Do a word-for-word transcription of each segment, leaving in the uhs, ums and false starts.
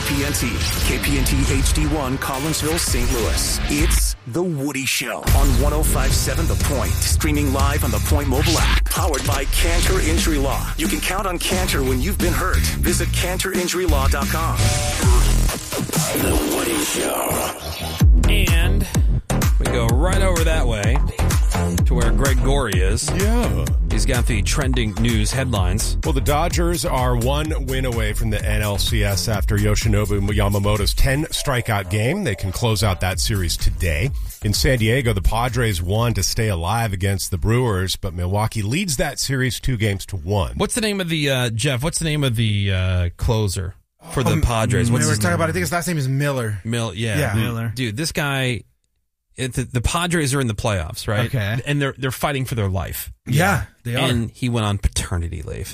P N T, K P N T H D one, Collinsville, Saint Louis. It's The Woody Show on one oh five point seven The Point. Streaming live on the Point mobile app. Powered by Cantor Injury Law. You can count on Cantor when you've been hurt. Visit cantor injury law dot com. The Woody Show. And we go right over that way to where Greg Gorey is. Yeah. He's got the trending news headlines. Well, the Dodgers are one win away from the N L C S after Yoshinobu Yamamoto's ten strikeout game. They can close out that series today. In San Diego, the Padres won to stay alive against the Brewers, but Milwaukee leads that series two games to one. What's the name of the, uh, Jeff, what's the name of the uh, closer for the um, Padres? What's we were his talking name? about, I think his last name is Miller. Mill, yeah. Yeah. Miller. Dude, this guy... It, the, the Padres are in the playoffs, right? Okay. And they're they're fighting for their life. Yeah, they are. And he went on paternity leave.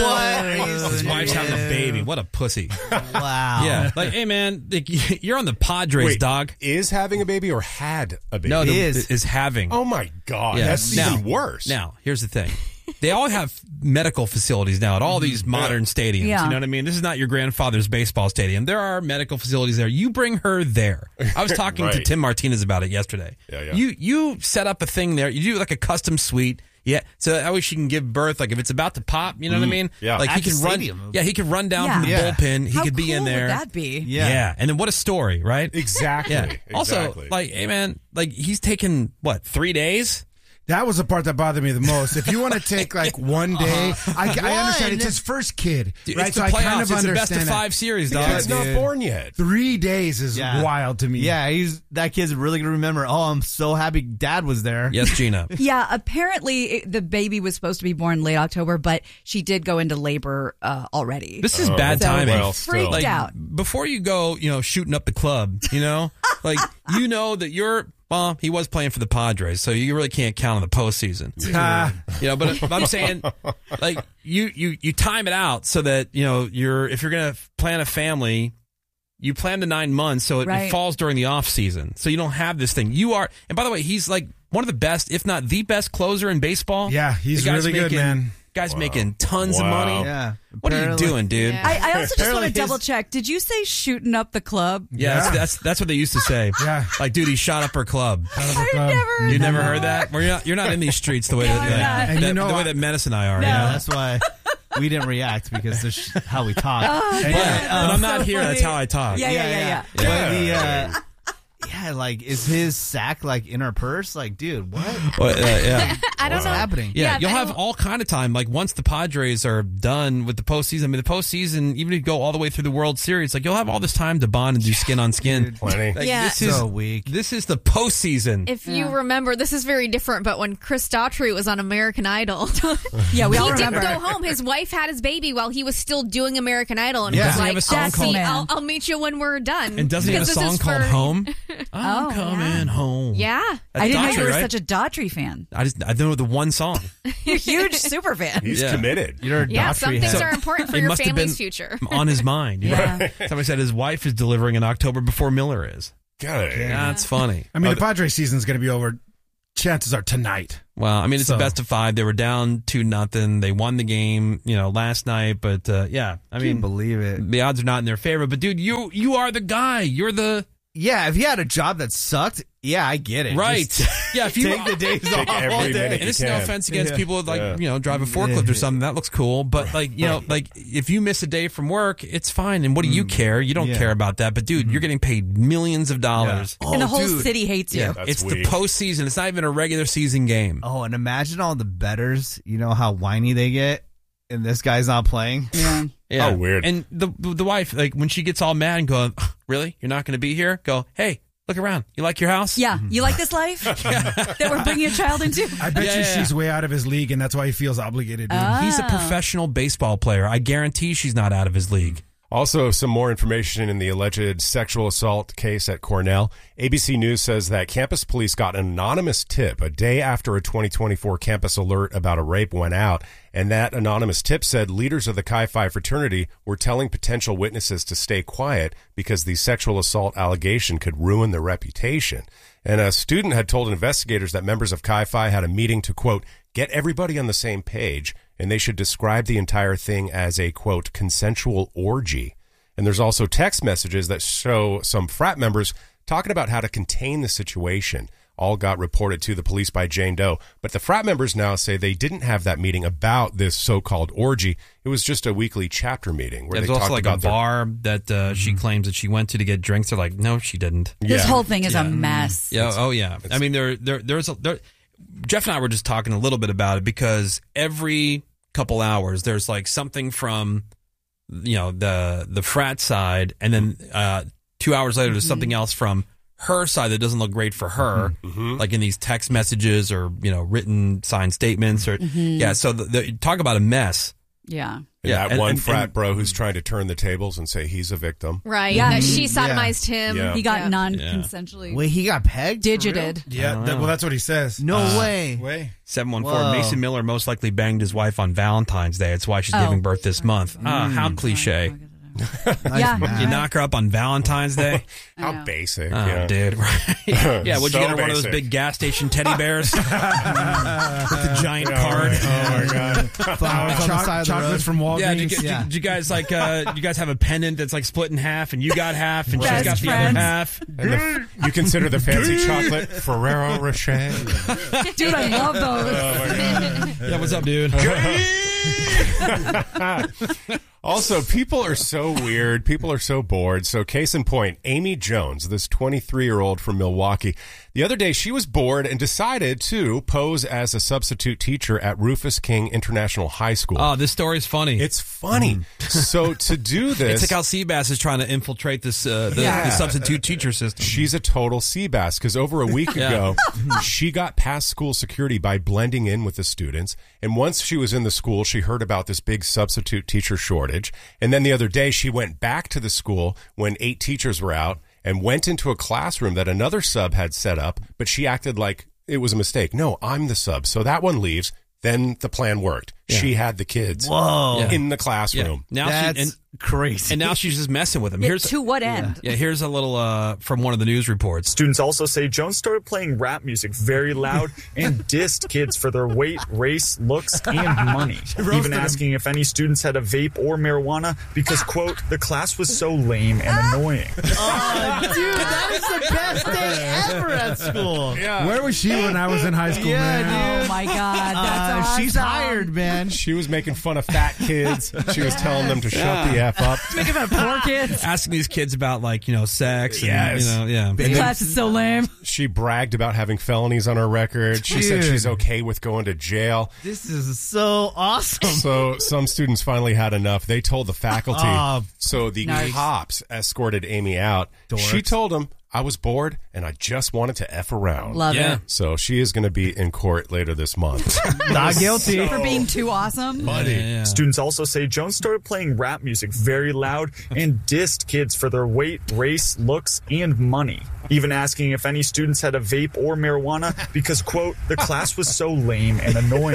Oh, His wife's having a baby. What a pussy. Wow. Yeah. Like, hey, man, like, you're on the Padres, Wait, dog. is having a baby or had a baby? No, the, is. is having. Oh, my God. Yeah. That's Now- even worse. Now, here's the thing. They all have medical facilities now at all these modern stadiums. Yeah. You know what I mean? This is not your grandfather's baseball stadium. There are medical facilities there. You bring her there. I was talking to Right. Tim Martinez about it yesterday. Yeah, yeah. You you set up a thing there. You do like a custom suite. Yeah, so that way she can give birth. Like if it's about to pop, you know what I mean? Yeah. Like At he the can run. stadium. Yeah, he could run down Yeah. from the Yeah. bullpen. He How could be cool in there. would that be? Yeah. Yeah, and then what a story, right? Exactly. Yeah. Exactly. Also, like, hey man, like he's taken what three days? That was the part that bothered me the most. If you want to take like one day, I, I understand it's One. his first kid, Dude, right? it's so the I playoffs. kind of It's the understand best of that. five series, the dog. kid's not dude. born yet. Three days is Yeah. wild to me. Yeah, he's that kid's really gonna remember. Oh, I'm so happy Dad was there. Yes, Gina. Yeah, apparently it, the baby was supposed to be born late October, but she did go into labor uh, already. This is Oh, bad so timing. well, freaked still. Like, out. before you go, you know, shooting up the club, you know, like, you know that you're, well, he was playing for the Padres, so you really can't count on the postseason. Ah, You know, but, but I'm saying, like, you, you, you time it out so that, you know, you're, if you're going to plan a family, you plan the nine months so it, Right. it falls during the off season. So you don't have this thing. You are, and by the way, he's like one of the best, if not the best closer in baseball. yeah, he's The guy's really good, making- man. Guy's making tons Wow. of money. Yeah. What are you Apparently- doing, dude? Yeah. I, I also just want Apparently to his- double check. Did you say shooting up the club? Yeah, That's, Yeah. that's that's what they used to say. Yeah. Like, dude, he shot up her club. Out of the I've club. never. You never heard that? Well, you're not, you're not in these streets the way No, that, I'm like, not. And that- you know the way I- that Menace and I are. No. You know? Yeah, that's why we didn't react because that's how we talk. And But, yeah, but I'm not so here. funny. That's how I talk. Yeah, yeah, yeah, yeah. But the, uh, yeah, like, is his sack like in her purse? Like, dude, what? Well, uh, yeah. I don't What's know. happening? Yeah, Yeah, if you'll have anyone- all kind of time. Like once the Padres are done with the postseason, I mean, the postseason, even if you go all the way through the World Series, like you'll have all this time to bond and do skin on skin. Plenty. Like, Yeah. this is So weak. this is the postseason. If you remember, this is very different, but when Chris Daughtry was on American Idol, Yeah, we all he didn't remember. go home. His wife had his baby while he was still doing American Idol, and Yeah. was Doesn't he like, have a song "I'll, called- see, I'll, I'll meet you when we're done." and doesn't he have a Because this song is called for- Home? I'm Oh, coming yeah. home. Yeah. That's I didn't know you Daughtry, were right? such a Daughtry fan. I just I know the one song. You're a huge super fan. He's Yeah. committed. You're a Yeah, Daughtry some things head. are important for It your must have family's been future. on his mind. You Yeah. know? Somebody said his wife is delivering in October before Miller is. God, That's funny. I mean, Oh, the Padres season's going to be over. Chances are tonight. Well, I mean, it's So- a best of five. They were down two nothing. They won the game, you know, last night. But uh, yeah, I I mean, can't believe it. the odds are not in their favor. But dude, you you are the guy. You're the Yeah, if he had a job that sucked, yeah, I get it. right. Just Yeah, if you take the days Take off every all day. minute and you it's no can. offense against Yeah. people that like Yeah. you know drive a forklift or something. That looks cool. But like you know, like if you miss a day from work, it's fine. And what do you care? You don't Yeah. care about that. But dude, you're getting paid millions of dollars. Oh, and the whole dude. city hates you. Yeah, That's it's weak. the postseason. It's not even a regular season game. Oh, and imagine all the bettors, you know how whiny they get, and this guy's not playing. Yeah. Yeah. Oh, weird. And the the wife, like when she gets all mad and going, really? You're not going to be here? Go, hey, look around. You like your house? Yeah, you like this life that we're bringing a child into? I bet Yeah, you yeah, she's yeah. way out of his league, and that's why he feels obligated. Dude. Ah. He's a professional baseball player. I guarantee she's not out of his league. Also, some more information in the alleged sexual assault case at Cornell. A B C News says that campus police got an anonymous tip a day after a twenty twenty-four campus alert about a rape went out. And that anonymous tip said leaders of the Chi Phi fraternity were telling potential witnesses to stay quiet because the sexual assault allegation could ruin their reputation. And a student had told investigators that members of Chi Phi had a meeting to, quote, get everybody on the same page, and they should describe the entire thing as a, quote, consensual orgy. And there's also text messages that show some frat members talking about how to contain the situation. All got reported to the police by Jane Doe. But the frat members now say they didn't have that meeting about this so-called orgy. It was just a weekly chapter meeting where There's they also talked like about a their- bar that uh, she claims that she went to to get drinks. They're like, no, she didn't. This Yeah. whole thing is Yeah. a mess. Yeah. Oh, yeah. I mean, there, there, there's a, there, Jeff and I were just talking a little bit about it because every couple hours there's like something from, you know, the the frat side, and then uh, two hours later there's something else from her side that doesn't look great for her, like in these text messages or, you know, written signed statements or yeah. So the, the, talk about a mess. Yeah. And Yeah, that and- one and- frat and- bro who's trying to turn the tables and say he's a victim. Right. Yeah. That she Mhm. sodomized him. Yeah. He got Yeah. non-consensually Wait, he got pegged? For real? digited. Yeah, that, well, that's what he says. No Uh, way. Way. seven one four Whoa. Mason Miller most likely banged his wife on Valentine's Day. That's why she's Oh. giving birth this month. Ah, how cliche. Yeah. You knock her up on Valentine's Day? I know. How basic. Oh, yeah. dude. Right. Yeah, would So you get her one of those basic. big gas station teddy bears with the giant Yeah, card? right. Oh, my God. Flowers on the Choc- side of the road. chocolates from Walgreens. Yeah, did you, get- Yeah. did you guys like? Uh, you guys have a pendant that's like split in half, and you got half, and she's Best got the friends. other half. And the, you consider the fancy chocolate Ferrero Rocher? Dude, I love those. Yeah, what's up, dude? Also, people are so weird. People are so bored. So, case in point, Amy Jones, this twenty-three-year-old from Milwaukee, the other day she was bored and decided to pose as a substitute teacher at Rufus King International High School. Oh, this story's funny. It's funny. So, to do this, It's like how Seabass is trying to infiltrate this uh, the, Yeah. the substitute teacher system. she's a total sea bass because over a week Yeah. ago, she got past school security by blending in with the students. And once she was in the school, she heard about this big substitute teacher shortage. And then the other day, she went back to the school when eight teachers were out and went into a classroom that another sub had set up, but she acted like it was a mistake. No, I'm the sub. So that one leaves. Then the plan worked. She had the kids Whoa. Yeah. in the Yeah. classroom. Now That's she, and, crazy. and now she's just messing with him. Yeah, Here's to what end? yeah. Here's a little uh, from one of the news reports. Students also say Jones started playing rap music very loud and dissed kids for their weight, race, looks, and money. Even asking if any students had a vape or marijuana because, quote, the class was so lame and annoying. Oh, dude, that is the best day ever at school. Where was she when I was in high school, Yeah, man? Oh my God, Uh, that's awesome. She's hired, man. She was making fun of fat kids. She was telling them to shut the F up. Speaking about poor kids, Asking these kids about like you know sex. And, Yes. You know, yeah. the class is so lame. She bragged about having felonies on her record. She said Dude. she's okay with going to jail. This is so awesome. So some students finally had enough. They told the faculty. Oh, so the nice. cops escorted Amy out. She told them, I was bored and I just wanted to F around. Love Yeah. it. So she is going to be in court later this month. Not guilty. For being too awesome. Yeah, yeah. Students also say Jones started playing rap music very loud and dissed kids for their weight, race, looks, and money. Even asking if any students had a vape or marijuana because, quote, the class was so lame and annoying.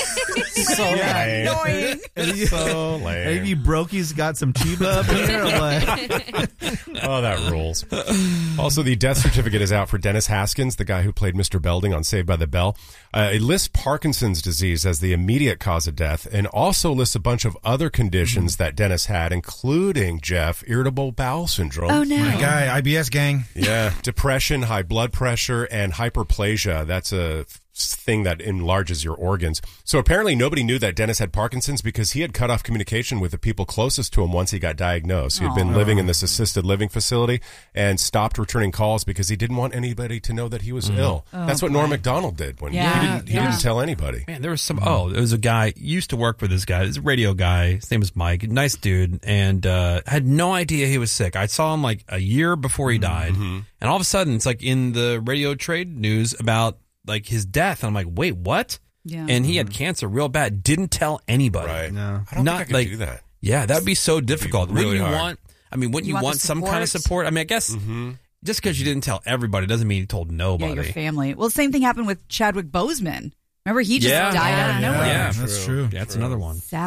so lame. Annoying. So lame. Have you brokies got some Chiba up here or what? Oh, that rules. Also, the death certificate is out for Dennis Haskins, the guy who played Mister Belding on Saved by the Bell. Uh, it lists Parkinson's disease as the immediate cause of death and also lists a bunch of other conditions that Dennis had, including, Jeff, irritable bowel syndrome. Oh no. My guy, I B S gang. Yeah, depression, high blood pressure, and hyperplasia. That's a thing that enlarges your organs. So apparently nobody knew that Dennis had Parkinson's because he had cut off communication with the people closest to him once he got diagnosed. He had been living in this assisted living facility and stopped returning calls because he didn't want anybody to know that he was ill. That's what Norm Macdonald did when Yeah, he, didn't, he yeah. didn't tell anybody. Man, there was some. Oh, there was a guy used to work with this guy. This radio guy. His name was Mike. Nice dude, and uh, had no idea he was sick. I saw him like a year before he died, and all of a sudden it's like in the radio trade news about like his death. And I'm like, wait, what? Yeah. And he had cancer real bad. Didn't tell anybody. Right. No. I don't Not think I could like- do that. Yeah, that'd be so difficult. really Wouldn't you hard. want? I mean, wouldn't you, You want want, the some kind of support? support? I mean, I guess just because you didn't tell everybody doesn't mean you told Yeah, nobody. your family. Well, same thing happened with Chadwick Boseman. Remember, he just Yeah. died out of Yeah. nowhere. Yeah, That's true. Yeah, that's another one. Sad.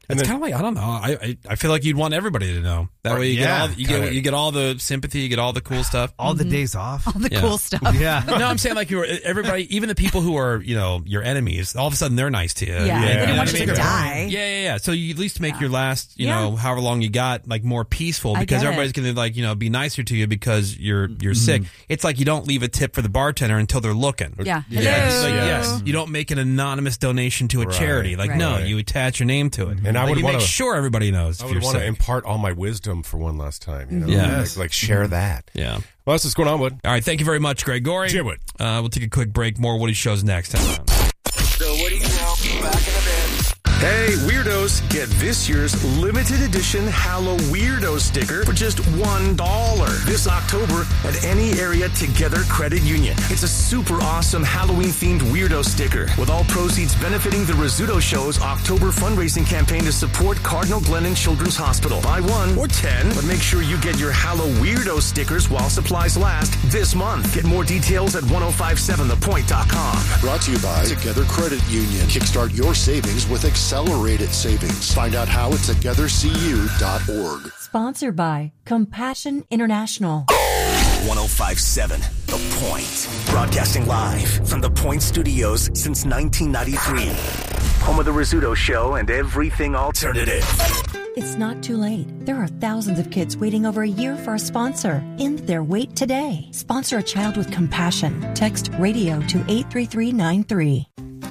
It's then- kind of like I don't know. I, I I feel like you'd want everybody to know. That way you Yeah, get all you kinda. get you get all the sympathy, you get all the cool stuff. All the days off. All the Yeah. cool stuff. Yeah. No, I'm saying like you were everybody, even the people who are you know your enemies. All of a sudden they're nice to you. Yeah, You they know didn't what want I you mean? to die. Yeah, yeah, yeah. So you at least make your last, you Yeah. know, however long you got, like more peaceful I because get it. everybody's gonna like you know be nicer to you because you're you're sick. It's like you don't leave a tip for the bartender until they're looking. Yeah. Yes, Hello. like, Yes. yes. You don't make an anonymous donation to a Right. charity. Like Right. no, Right. you attach your name to it, And I like, would you make wanna- sure everybody knows. I if would you're want to sick. impart all my wisdom for one last time. You know, Yes. like, like share that. Yeah. Well, that's what's going on, Wood. All right. Thank you very much, Gregory. Jibwood. Uh, we'll take a quick break. More Woody shows next. Hang on. The Woody Show, back in a bit. Hey, weirdos, get this year's limited edition Hallow Weirdo sticker for just one dollar this October at any area Together Credit Union. It's a super awesome Halloween-themed weirdo sticker with all proceeds benefiting the Rizzuto Show's October fundraising campaign to support Cardinal Glennon Children's Hospital. Buy one or ten, but make sure you get your Hallow Weirdo stickers while supplies last this month. Get more details at ten fifty-seven the point dot com. Brought to you by Together Credit Union. Kickstart your savings with accelerated savings. Find out how at together c u dot org. Sponsored by Compassion International. ten fifty-seven The Point. Broadcasting live from the Point Studios since nineteen ninety-three. Home of the Rizzuto Show and everything alternative. It's not too late. There are thousands of kids waiting over a year for a sponsor. End their wait today. Sponsor a child with compassion. Text radio to eight three three nine three.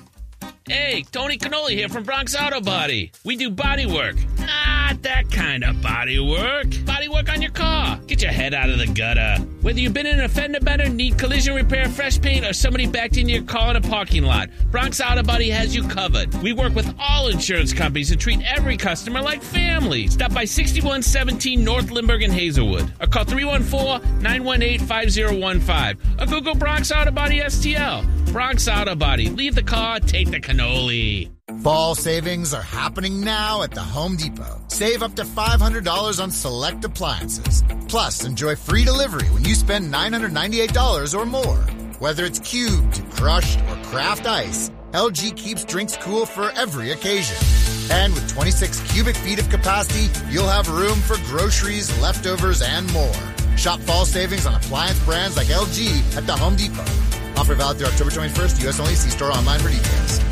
Hey, Tony Cannoli here from Bronx Auto Body. We do body work. Not that kind of body work. Body work on your car. Get your head out of the gutter. Whether you've been in a fender bender, need collision repair, fresh paint, or somebody backed into your car in a parking lot, Bronx Auto Body has you covered. We work with all insurance companies and treat every customer like family. Stop by sixty-one seventeen North Lindbergh in Hazelwood. Or call three one four, nine one eight, five zero one five. Or Google Bronx Auto Body S T L. Bronx Auto Body. Leave the car, take the cannoli. Fall savings are happening now at the Home Depot. Save up to five hundred dollars on select appliances. Plus, enjoy free delivery when you spend nine hundred ninety-eight dollars or more. Whether it's cubed, crushed, or craft ice, L G keeps drinks cool for every occasion. And with twenty-six cubic feet of capacity, you'll have room for groceries, leftovers, and more. Shop fall savings on appliance brands like L G at the Home Depot. Offer valid through October twenty-first, U S only. See store online for details.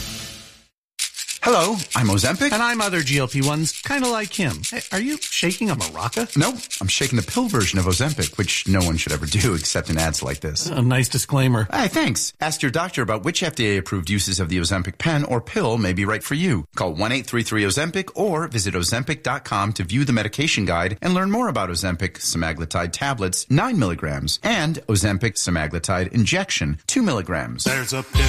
Hello, I'm Ozempic. And I'm other G L P ones, kind of like him. Hey, are you shaking a maraca? No, I'm shaking the pill version of Ozempic, which no one should ever do except in ads like this. A nice disclaimer. Hey, thanks. Ask your doctor about which F D A-approved uses of the Ozempic pen or pill may be right for you. Call one eight three three Ozempic or visit ozempic dot com to view the medication guide and learn more about Ozempic semaglutide tablets, nine milligrams, and Ozempic semaglutide injection, two milligrams. There's a